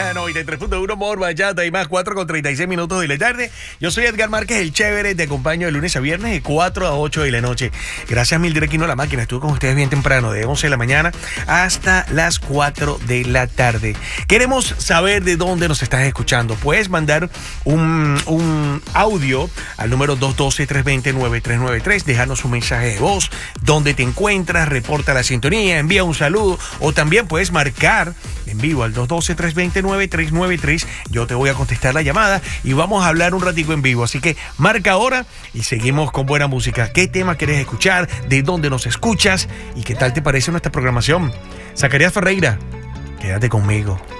93.1 More Bachata y más 4:36 de la tarde. Yo soy Edgar Márquez, el chévere. Te acompaño de lunes a viernes de 4 a 8 de la noche. Gracias mil directo a la máquina. Estuve con ustedes bien temprano, de 11 de la mañana hasta las 4 de la tarde. Queremos saber de dónde nos estás escuchando. Puedes mandar un audio al número 212-320-9393. Déjanos un mensaje de voz, dónde te encuentras, reporta la sintonía, envía un saludo o también puedes marcar en vivo al 212-320-9393. Yo te voy a contestar la llamada y vamos a hablar un ratico en vivo. Así que marca ahora y seguimos con buena música. ¿Qué tema quieres escuchar? ¿De dónde nos escuchas? ¿Y qué tal te parece nuestra programación? Zacarías Ferreira, quédate conmigo.